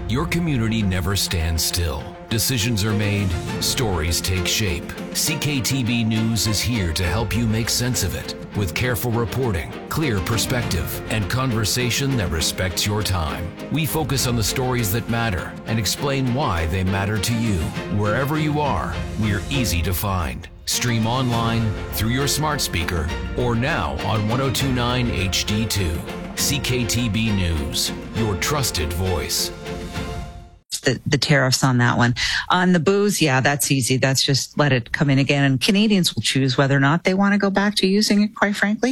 Your community never stands still. Decisions are made, stories take shape. CKTB News is here to help you make sense of it with careful reporting, clear perspective, and conversation that respects your time. We focus on the stories that matter and explain why they matter to you. Wherever you are, we're easy to find. Stream online, through your smart speaker, or now on 1029 HD2. CKTB News, your trusted voice. The tariffs on that one. On the booze, yeah, that's easy. That's just let it come in again. And Canadians will choose whether or not they want to go back to using it, quite frankly.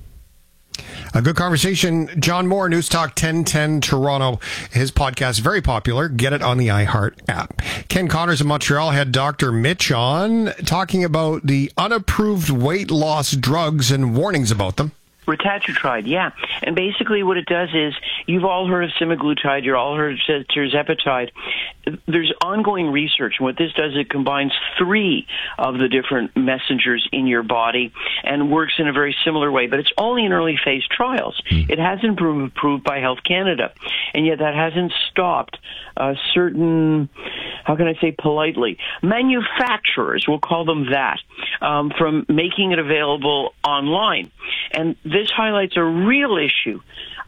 A good conversation. John Moore, News Talk 1010 Toronto. His podcast, very popular. Get it on the iHeart app. Ken Connors of Montreal had Dr. Mitch on talking about the unapproved weight loss drugs and warnings about them. Retatrutide, yeah. And basically what it does is, you've all heard of semaglutide, you've all heard of tirzepatide. There's ongoing research, and what this does, it combines 3 of the different messengers in your body and works in a very similar way, but it's only in early phase trials. It hasn't been approved by Health Canada, and yet that hasn't stopped certain, how can I say politely, manufacturers, we'll call them that, from making it available online. And this highlights a real issue.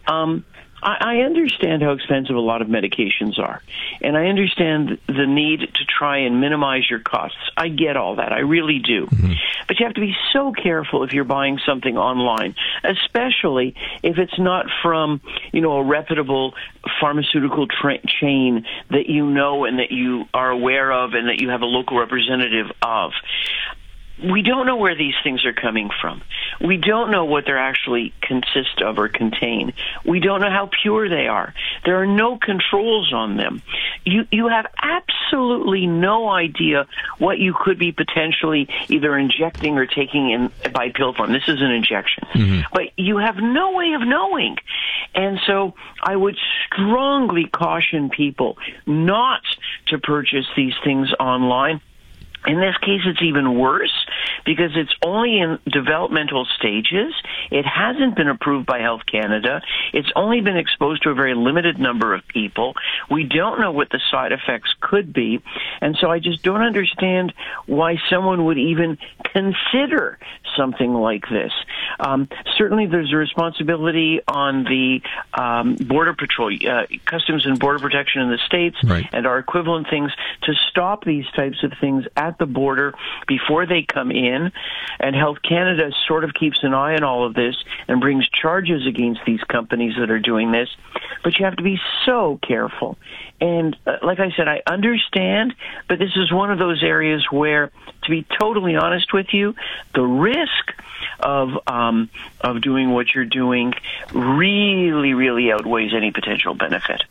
I understand how expensive a lot of medications are, and I understand the need to try and minimize your costs. I get all that. I really do. But you have to be so careful if you're buying something online, especially if it's not from, a reputable pharmaceutical chain that you know and that you are aware of and that you have a local representative of. We don't know where these things are coming from. We don't know what they actually consist of or contain. We don't know how pure they are. There are no controls on them. You have absolutely no idea what you could be potentially either injecting or taking in by pill form. This is an injection. But you have no way of knowing. And so I would strongly caution people not to purchase these things online. In this case, it's even worse because it's only in developmental stages. It hasn't been approved by Health Canada. It's only been exposed to a very limited number of people. We don't know what the side effects could be. And so I just don't understand why someone would even consider something like this. Certainly there's a responsibility on the Border Patrol, Customs and Border Protection in the States, and our equivalent things to stop these types of things at the border before they come in. And Health Canada sort of keeps an eye on all of this and brings charges against these companies that are doing this. But you have to be so careful. And like I said, I understand, but this is one of those areas where, to be totally honest with you, the risk of doing what you're doing really, really outweighs any potential benefit.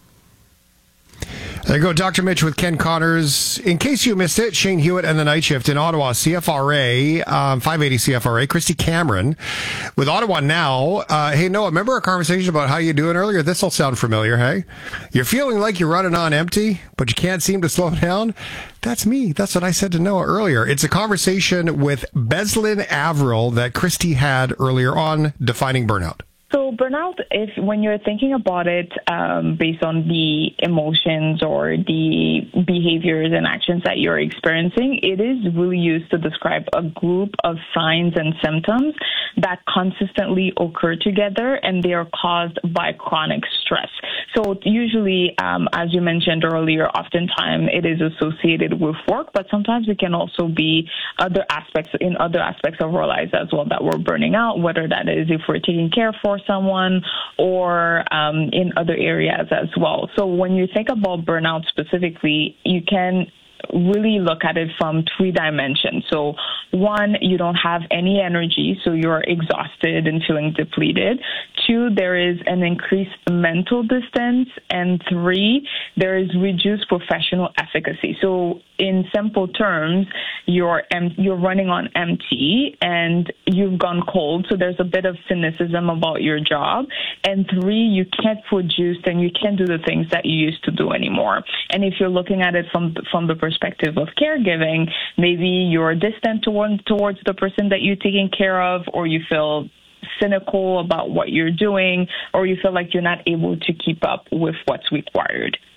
There you go, Dr. Mitch with Ken Connors. In case you missed it, Shane Hewitt and the Night Shift in Ottawa, CFRA, 580 CFRA, Christy Cameron with Ottawa Now. Hey, Noah, remember our conversation about how you doing earlier? This will sound familiar, hey? You're feeling like you're running on empty, but you can't seem to slow down? That's me. That's what I said to Noah earlier. It's a conversation with Beslin Averill that Christy had earlier on defining burnout. So burnout is when you're thinking about it based on the emotions or the behaviors and actions that you're experiencing, it is really used to describe a group of signs and symptoms that consistently occur together, and they are caused by chronic stress. So usually, as you mentioned earlier, oftentimes it is associated with work, but sometimes it can also be other aspects of our lives as well that we're burning out, whether that is if we're taking care for someone or in other areas as well. So when you think about burnout specifically, you can really look at it from 3 dimensions. So 1, you don't have any energy, so you're exhausted and feeling depleted. 2, there is an increased mental distance. And 3, there is reduced professional efficacy. So in simple terms, you're running on empty and you've gone cold, so there's a bit of cynicism about your job. And 3, you can't produce and you can't do the things that you used to do anymore. And if you're looking at it from the perspective of caregiving, maybe you're distant towards the person that you're taking care of, or you feel cynical about what you're doing, or you feel like you're not able to keep up with what's required.